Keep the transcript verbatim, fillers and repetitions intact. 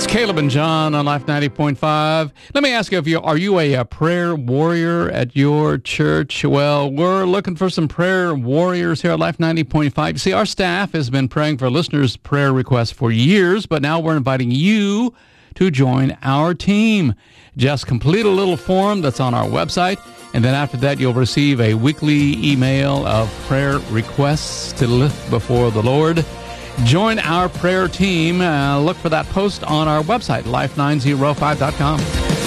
Caleb and John on Life ninety point five. Let me ask you, if you are you a, a prayer warrior at your church? Well, we're looking for some prayer warriors here at Life ninety point five. You see, our staff has been praying for listeners' prayer requests for years, but now we're inviting you to join our team. Just complete a little form that's on our website, and then after that, you'll receive a weekly email of prayer requests to lift before the Lord. Join our prayer team. Uh, look for that post on our website, life nine oh five dot com.